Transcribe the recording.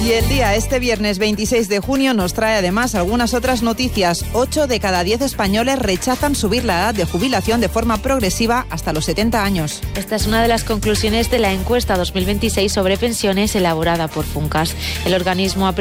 Y el día, este viernes 26 de junio, nos trae además algunas otras noticias. 8 de cada 10 españoles rechazan subir la edad de jubilación de forma progresiva hasta los 70 años. Esta es una de las conclusiones de la encuesta 2026 sobre pensiones elaborada por Funcas. El organismo ha